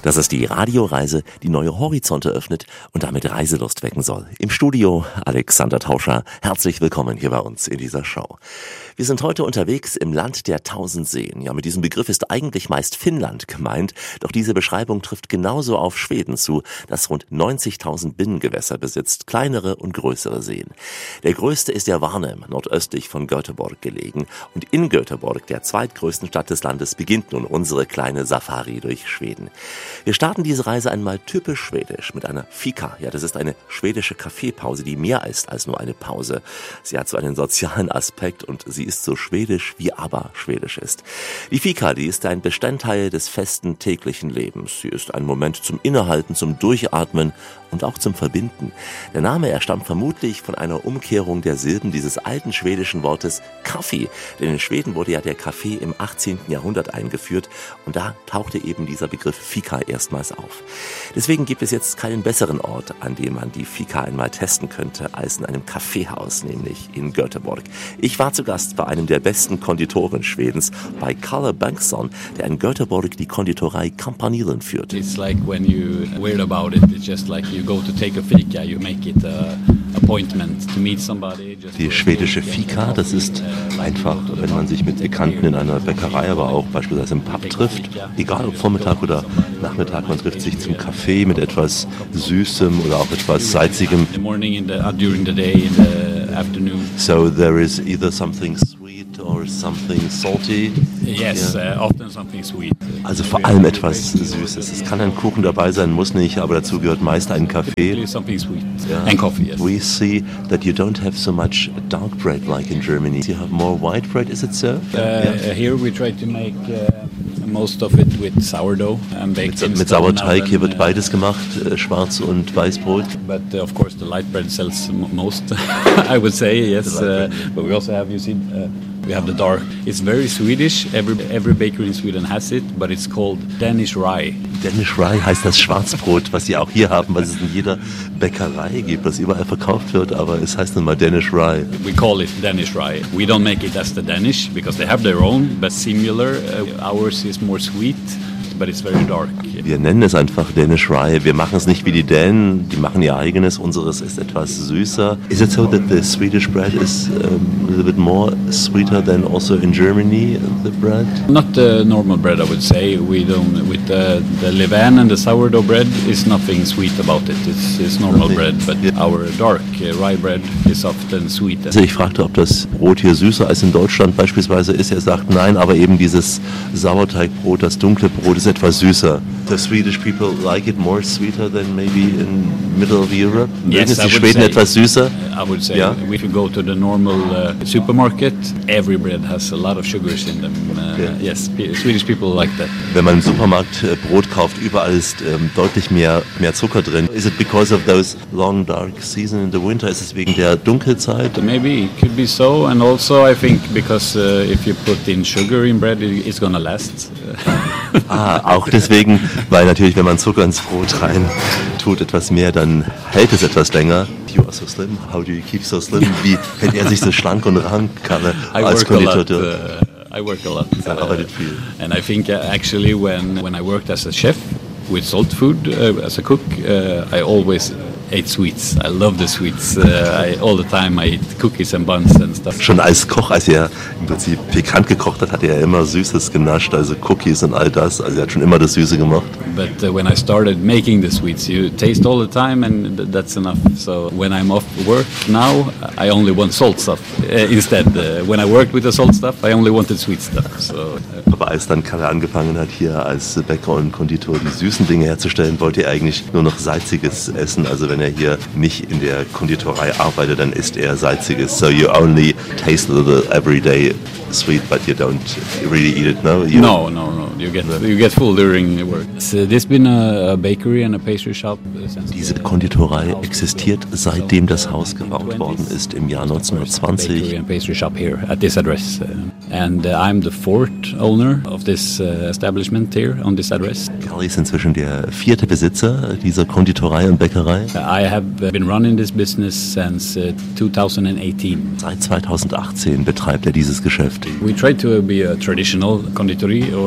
Das ist die Radioreise, die neue Horizonte öffnet und damit Reiselust wecken soll. Im Studio Alexander Tauscher. Herzlich willkommen hier bei uns in dieser Show. Wir sind heute unterwegs im Land der 1000 Seen. Ja, mit diesem Begriff ist eigentlich meist Finnland gemeint, doch diese Beschreibung trifft genauso auf Schweden zu, das rund 90.000 Binnengewässer besitzt, kleinere und größere Seen. Der größte ist der Varnhem, nordöstlich von Göteborg gelegen. Und in Göteborg, der zweitgrößten Stadt des Landes, beginnt nun unsere kleine Safari durch Schweden. Wir starten diese Reise einmal typisch schwedisch mit einer Fika. Ja, das ist eine schwedische Kaffeepause, die mehr ist als nur eine Pause. Sie hat so einen sozialen Aspekt und sie ist so schwedisch, wie aber schwedisch ist. Die Fika, die ist ein Bestandteil des festen täglichen Lebens. Sie ist ein Moment zum Innehalten, zum Durchatmen und auch zum Verbinden. Der Name, er stammt vermutlich von einer Umkehrung der Silben dieses alten schwedischen Wortes Kaffee. Denn in Schweden wurde ja der Kaffee im 18. Jahrhundert eingeführt und da tauchte eben dieser Begriff Fika erstmals auf. Deswegen gibt es jetzt keinen besseren Ort, an dem man die Fika einmal testen könnte, als in einem Kaffeehaus, nämlich in Göteborg. Ich war zu Gast bei einem der besten Konditoren Schwedens, bei Kalle Bengtsson, der in Göteborg die Konditorei Campanilen führt. It's like when you weird about it, it's just like you go to take a fika, you make it a appointment to meet somebody. Die schwedische Fika, das ist einfach, wenn man sich mit Bekannten in einer Bäckerei, aber auch beispielsweise im Pub trifft, egal ob Vormittag oder Nachmittag, man trifft sich zum Kaffee mit etwas Süßem oder auch etwas Salzigem. During the day, in the afternoon. So there is either something sweet or something salty. Yes, often something sweet. Also vor allem etwas Süßes. Es kann ein Kuchen dabei sein, muss nicht, aber dazu gehört meist ein Kaffee. Something sweet and coffee, yes. We see that you don't have so much dark bread like in Germany. You have more white bread, is it so? Here we try to make most of it with sourdough and baked mit Sauerteig, hier wird beides gemacht, Schwarz- und Weißbrot. But of course the light bread sells most, I would say, yes. But we also have, you see, we have the dark. It's very Swedish. Every bakery in Sweden has it, but it's called Danish rye. Danish rye heißt das Schwarzbrot, was sie auch hier haben, was es in jeder Bäckerei gibt, was überall verkauft wird, aber es heißt nun mal Danish rye. We call it Danish rye. We don't make it as the Danish because they have their own, but similar. Ours is more sweet, but it's very dark. Wir nennen es einfach Danish rye. Wir machen es nicht wie die Dänen, die machen ihr eigenes. Unseres ist etwas süßer. Is it so that the Swedish bread is a little bit more sweeter than also in Germany, the bread? Not the normal bread, I would say. We don't, with the levain and the sourdough bread is nothing sweet about it. It's normal bread, but our dark rye bread is often sweet. Also ich fragte, ob das Brot hier süßer als in Deutschland beispielsweise ist. Er sagt nein, aber eben dieses Sauerteigbrot, das dunkle Brot ist etwas süßer. The Swedish people like it more sweeter than maybe in middle of Europe? Yes, ist die Schweden etwas süßer? I would say, if you go to the normal supermarket, every bread has a lot of sugars in them. Yes, Swedish people like that. Wenn man im Supermarkt Brot kauft, überall ist deutlich mehr Zucker drin. Is it because of those long dark season in the winter? Ist es wegen der Dunkelzeit? Maybe, it could be so, and also I think because if you put in sugar in bread, it's gonna last. Auch deswegen, weil natürlich, wenn man Zucker ins Brot rein tut, etwas mehr, dann hält es etwas länger. You are so slim. How do you keep so slim? Wie hält er sich so schlank und rank, Kalle, als Konditor? I work a lot. Er arbeitet viel. And I think actually when I worked as a chef with salt food, as a cook, I always ate sweets. I love the sweets. All the time I eat cookies and buns and stuff. Schon als Koch, als er im Prinzip pikant gekocht hat, hat er immer Süßes genascht, also Cookies und all das. Also er hat schon immer das Süße gemacht. But when I started making the sweets, you taste all the time and that's enough. So when I'm off work now, I only want salt stuff instead. When I worked with the salt stuff, I only wanted sweet stuff. So, aber als dann Kalle angefangen hat, hier als Bäcker und Konditor die süßen Dinge herzustellen, wollte er eigentlich nur noch salziges essen. Also wenn er hier nicht in der Konditorei arbeitet, dann isst er salziges. So you only taste a little every day sweet, but you don't really eat it, no? No. You get full during work. So there's been a bakery and a pastry shop. Diese Konditorei existiert, seitdem das Haus gebaut worden ist, im Jahr 1920. Bakery and pastry shop here at this address. And I'm the fourth owner of this establishment here on this address. Kalle ist inzwischen der vierte Besitzer dieser Konditorei und Bäckerei. I have been running this business since 2018. Seit 2018 betreibt er dieses Geschäft. We try to be a traditional conditori or a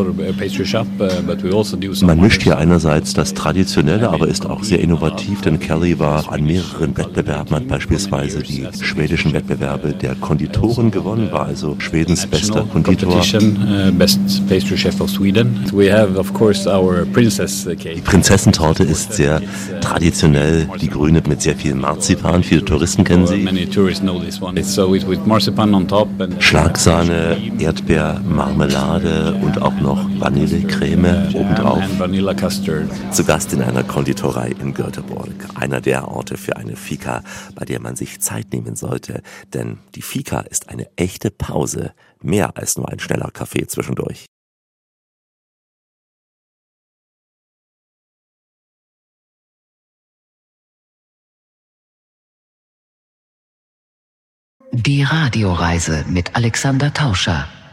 pastry shop, but we also do some. Man mischt hier einerseits das Traditionelle, aber ist auch sehr innovativ, denn Kelly war an mehreren Wettbewerben, hat beispielsweise die schwedischen Wettbewerbe der Konditoren gewonnen, war also Schwedens bester Konditor. Best pastry chef of Sweden. We have, of course, our princess cake. Die Prinzessentorte ist sehr traditionell, die grüne mit sehr viel Marzipan. Viele Touristen kennen sie. Many tourists know this one. It's so with marzipan on top and Schlagsahne, Erdbeermarmelade und auch noch Vanillecreme obendrauf. and vanilla custard. Zu Gast in einer Konditorei in Göteborg. Einer der Orte für eine Fika, bei der man sich Zeit nehmen sollte. Denn die Fika ist eine echte Pause. Mehr als nur ein schneller Kaffee zwischendurch. Die Radioreise mit Alexander Tauscher.